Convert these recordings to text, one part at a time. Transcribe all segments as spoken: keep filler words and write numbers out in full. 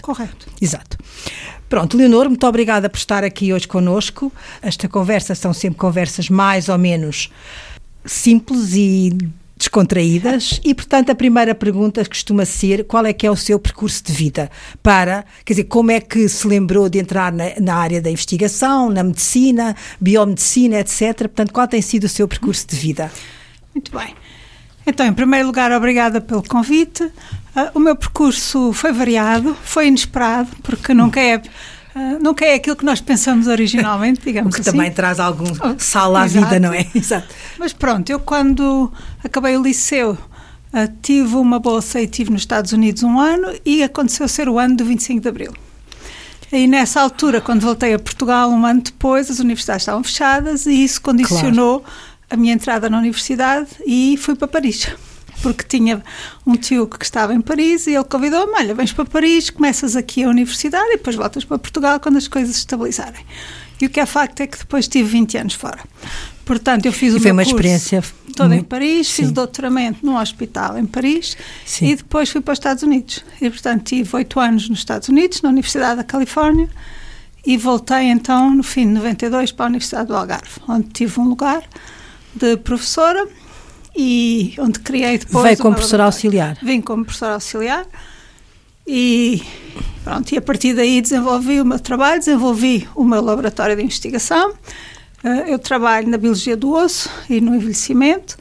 Correto. Exato. Pronto, Leonor, muito obrigada por estar aqui hoje connosco. Esta conversa são sempre conversas mais ou menos simples e descontraídas e, portanto, a primeira pergunta costuma ser qual é que é o seu percurso de vida para, quer dizer, como é que se lembrou de entrar na, na área da investigação, na medicina, biomedicina, etcétera. Portanto, qual tem sido o seu percurso de vida? Muito bem. Então, em primeiro lugar, obrigada pelo convite. Uh, o meu percurso foi variado, foi inesperado, porque nunca é... Uh, nunca é aquilo que nós pensamos originalmente, digamos assim. O que assim. também traz algum sal à Exato. vida, não é? Exato. Mas pronto, eu quando acabei o liceu uh, tive uma bolsa e estive nos Estados Unidos um ano e aconteceu ser o ano do vinte e cinco de Abril. E nessa altura, quando voltei a Portugal, um ano depois, as universidades estavam fechadas e isso condicionou claro. a minha entrada na universidade e fui para Paris. Porque tinha um tio que estava em Paris e ele convidou-me, olha, vens para Paris, começas aqui a universidade e depois voltas para Portugal quando as coisas se estabilizarem. E o que é facto é que depois tive vinte anos fora. Portanto, eu fiz e o foi meu uma curso experiência todo muito... em Paris, Sim. fiz doutoramento num hospital em Paris Sim. e depois fui para os Estados Unidos. E, portanto, tive oito anos nos Estados Unidos, na Universidade da Califórnia, e voltei então, no fim de noventa e dois, para a Universidade do Algarve, onde tive um lugar de professora e onde criei depois... Veio como professora auxiliar. Vim como professora auxiliar e, pronto, e a partir daí desenvolvi o meu trabalho, desenvolvi o meu laboratório de investigação. Eu trabalho na biologia do osso e no envelhecimento.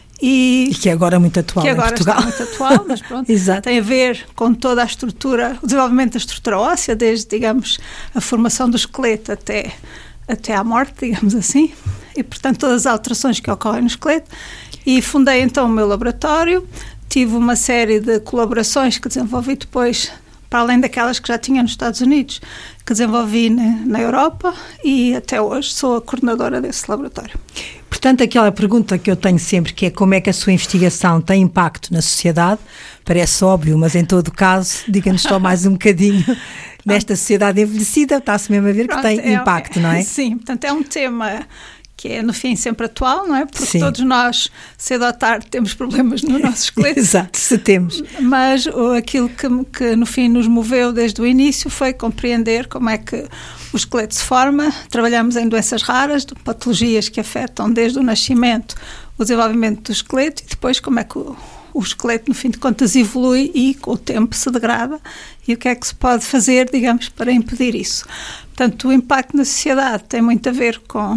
E, e que é agora muito atual que agora em Portugal. Está muito atual, mas pronto, tem a ver com toda a estrutura, o desenvolvimento da estrutura óssea, desde, digamos, a formação do esqueleto até, até à morte, digamos assim, e, portanto, todas as alterações que ocorrem no esqueleto. E fundei então o meu laboratório, tive uma série de colaborações que desenvolvi depois, para além daquelas que já tinha nos Estados Unidos, que desenvolvi na, na Europa e até hoje sou a coordenadora desse laboratório. Portanto, aquela pergunta que eu tenho sempre, que é como é que a sua investigação tem impacto na sociedade, parece óbvio, mas em todo caso, diga-nos só mais um bocadinho nesta sociedade envelhecida, está-se mesmo a ver que Pronto, tem é, impacto, não é? Sim, portanto é um tema... que é, no fim, sempre atual, não é? Porque Sim. todos nós, cedo ou tarde, temos problemas no nosso esqueleto. Exato, se temos. Mas o, aquilo que, que, no fim, nos moveu desde o início foi compreender como é que o esqueleto se forma. Trabalhamos em doenças raras, de patologias que afetam desde o nascimento o desenvolvimento do esqueleto e depois como é que o, o esqueleto, no fim de contas, evolui e com o tempo se degrada e o que é que se pode fazer, digamos, para impedir isso. Portanto, o impacto na sociedade tem muito a ver com...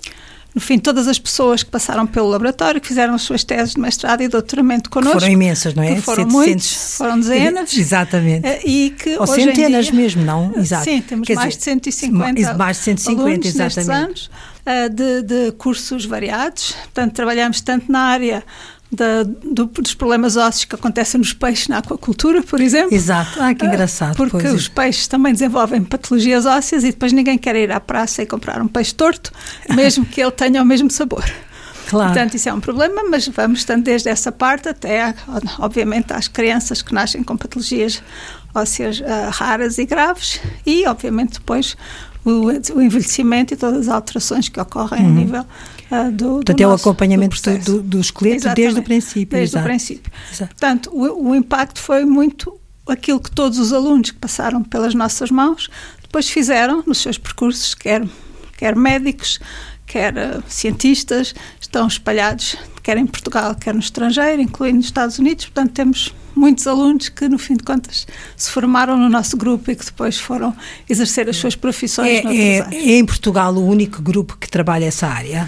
No fim, todas as pessoas que passaram pelo laboratório, que fizeram as suas teses de mestrado e doutoramento connosco. Foram imensas, não é? Que foram muitos, foram dezenas. Exatamente. E que Ou hoje centenas em dia, mesmo, não? Exato. Sim, temos Quer mais dizer, de cento e cinquenta, mais de cento e cinquenta alunos exatamente. nestes anos, de, de cursos variados. Portanto, trabalhamos tanto na área... Da, do, dos problemas ósseos que acontecem nos peixes na aquacultura, por exemplo. Exato. Ah, que engraçado. Porque pois os é. peixes também desenvolvem patologias ósseas e depois ninguém quer ir à praça e comprar um peixe torto, mesmo que ele tenha o mesmo sabor. Claro. Portanto, isso é um problema, mas vamos tanto desde essa parte até, obviamente, às crianças que nascem com patologias ósseas uh, raras e graves e, obviamente, depois o, o envelhecimento e todas as alterações que ocorrem uhum. a nível uh, do, Portanto, do é o nosso, acompanhamento do, do, do esqueleto Exatamente. desde o princípio. Desde Exato. o princípio. Exato. Portanto, o, o impacto foi muito aquilo que todos os alunos que passaram pelas nossas mãos depois fizeram nos seus percursos, quer, quer médicos, quer uh, cientistas, estão espalhados, quer em Portugal, quer no estrangeiro, incluindo nos Estados Unidos. Portanto, temos muitos alunos que, no fim de contas, se formaram no nosso grupo e que depois foram exercer as suas profissões é, noutras é, áreas. É em Portugal o único grupo que trabalha essa área?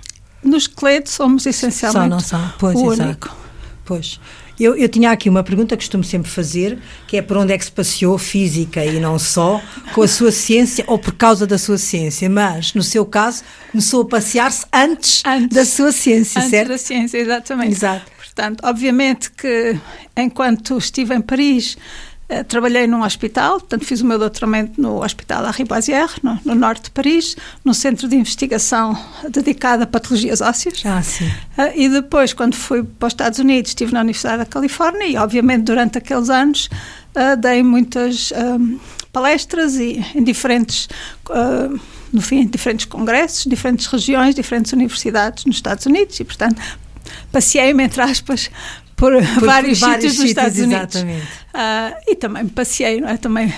No esqueleto somos essencialmente Só não são. Pois, o exato. único. Pois. Eu, eu tinha aqui uma pergunta que costumo sempre fazer, que é por onde é que se passeou física e não só, com a sua ciência ou por causa da sua ciência, mas no seu caso começou a passear-se antes, antes da sua ciência, antes certo? Antes da ciência, exatamente. Exato. Portanto, obviamente que enquanto estive em Paris, eh, trabalhei num hospital, portanto fiz o meu doutoramento no Hospital Lariboisière, no, no norte de Paris, num centro de investigação dedicado a patologias ósseas. Ah, sim. Uh, e depois, quando fui para os Estados Unidos, estive na Universidade da Califórnia e, obviamente, durante aqueles anos uh, dei muitas um, palestras e, em diferentes, uh, no fim, em diferentes congressos, diferentes regiões, diferentes universidades nos Estados Unidos e, portanto, passeei-me, entre aspas, por, por vários, vários sítios dos Estados Unidos. Exatamente. Uh, e também passeei, não é? Também